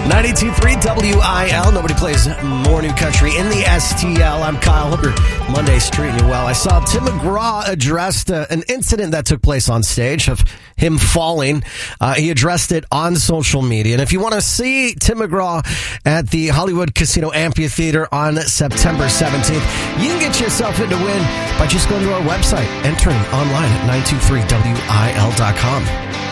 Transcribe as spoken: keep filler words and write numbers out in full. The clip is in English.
ninety-two point three W I L. Nobody plays more new country in the S T L. I'm Kyle. Hope your Monday's treating you well. I saw Tim McGraw addressed uh, an incident that took place on stage of him falling. Uh, he addressed it on social media. And if you want to see Tim McGraw at the Hollywood Casino Amphitheater on September seventeenth, you can get yourself in to win by just going to our website, entering online at nine two three W I L dot com.